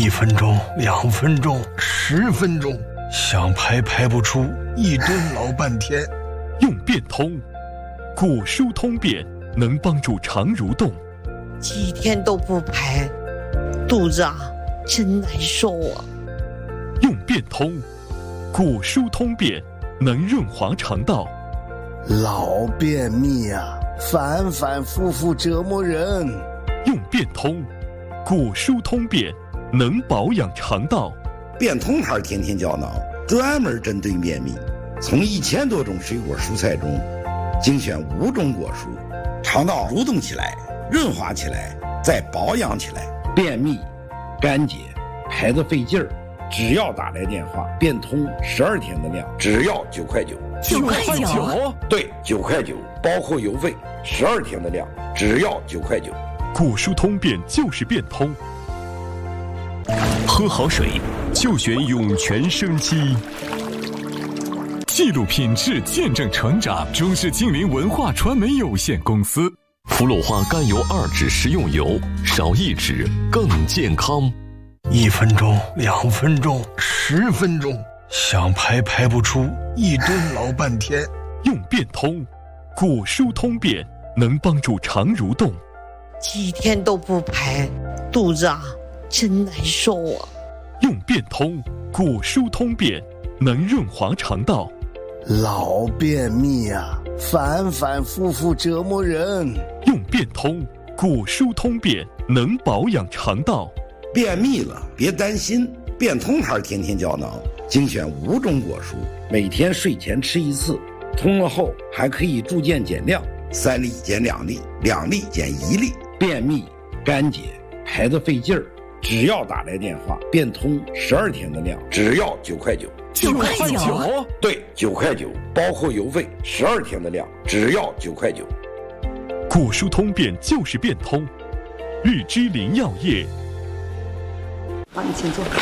1分钟、2分钟、10分钟，想排排不出，一顿老半天。 用变通，骨疏通便能帮助肠蠕动。 几天都不排，肚子真难受啊。 用变通，骨疏通便能润滑肠道。 老便秘反反复复折磨人。 用变通，骨疏通便能保养肠道。 变通牌天天胶囊专门针对便秘，从1000多种水果蔬菜中精选5种果蔬，肠道蠕动起来，润滑起来，再保养起来。便秘、干结、排得费劲儿，只要打来电话，变通12天的量，只要9块9。 9块9？ 对，9块9，包括邮费，12天的量，只要9块9。 骨疏通便就是变通。 喝好水就选涌泉生机。记录品质，见证成长。中式精灵文化传媒有限公司。 福鲁华甘油2酯食用油，少1酯更健康。 1分钟、2分钟、10分钟，想排排不出，一顿老半天。 用变通，骨疏通便能帮助肠蠕动。 几天都不排，肚子真难受啊。 用变通，骨疏通便能润滑肠道。 老便秘反反复复折磨人。 用变通，骨疏通便能保养肠道。 便秘了别担心，变通牌天天胶囊精选5种果蔬，每天睡前吃1次，通了后还可以逐渐减量，3粒减2粒，2粒减1粒。便秘、干结、排得费劲儿，只要打来电话，变通12天的量，只要9块9。 9块9？ 对，9块9，包括邮费，12天的量，只要9块9。 骨疏通便就是变通。日之林药业。 好，你请坐。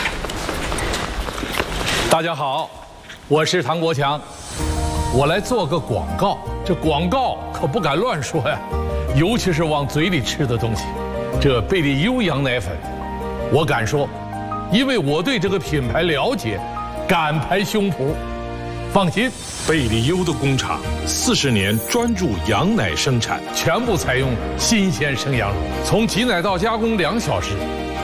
大家好，我是唐国强，我来做个广告。这广告可不敢乱说呀，尤其是往嘴里吃的东西。这贝利优羊奶粉，我敢说，因为我对这个品牌了解，敢拍胸脯。放心， 贝利优的工厂40年专注羊奶生产， 全部采用新鲜生羊乳，从挤奶到加工2小时，